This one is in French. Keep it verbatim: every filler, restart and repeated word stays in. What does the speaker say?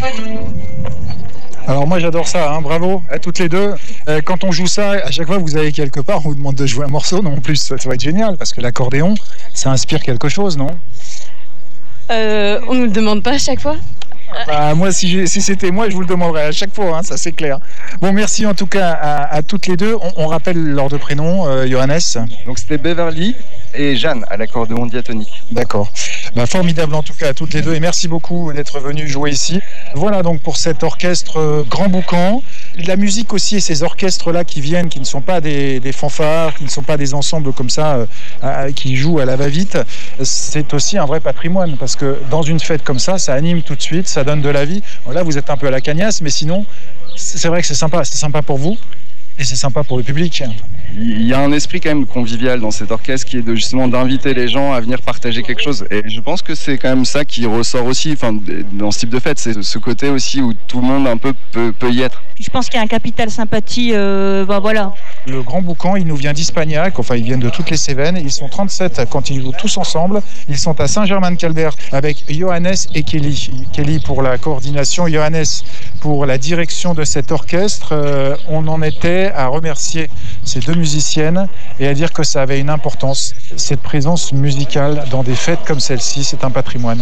Alors moi j'adore ça, hein, bravo à toutes les deux. Euh, quand on joue ça, à chaque fois que vous allez quelque part, on vous demande de jouer un morceau, non en plus ça, ça va être génial parce que l'accordéon, ça inspire quelque chose, non? euh, On nous le demande pas à chaque fois. Bah, moi, si, j'ai, si c'était moi, je vous le demanderais à chaque fois, hein, ça c'est clair. Bon, merci en tout cas à, à toutes les deux. On, on rappelle leurs deux prénoms, euh, Johannes. Donc c'était Beverly et Jeanne à l'accordéon diatonique. D'accord. Bah, formidable en tout cas à toutes les deux et merci beaucoup d'être venus jouer ici. Voilà donc pour cet orchestre euh, Grand Boucan. La musique aussi et ces orchestres-là qui viennent, qui ne sont pas des, des fanfares, qui ne sont pas des ensembles comme ça, euh, euh, qui jouent à la va-vite, c'est aussi un vrai patrimoine parce que dans une fête comme ça, ça anime tout de suite, ça donne de la vie. Là, vous êtes un peu à la cagnasse, mais sinon, c'est vrai que c'est sympa. C'est sympa pour vous et c'est sympa pour le public. Il y a un esprit quand même convivial dans cet orchestre qui est de justement d'inviter les gens à venir partager quelque chose. Et je pense que c'est quand même ça qui ressort aussi, enfin, dans ce type de fête, c'est ce côté aussi où tout le monde un peu peut, peut y être. Je pense qu'il y a un capital sympathie, euh, ben voilà. Le Grand Boucan, il nous vient d'Ispagnac, enfin ils viennent de toutes les Cévennes, ils sont trente-sept quand ils jouent tous ensemble. Ils sont à Saint-Germain-de-Calbert avec Johannes et Kelly. Kelly pour la coordination, Johannes pour la direction de cet orchestre. Euh, on en était à remercier ces deux musiciennes et à dire que ça avait une importance. Cette présence musicale dans des fêtes comme celle-ci, c'est un patrimoine.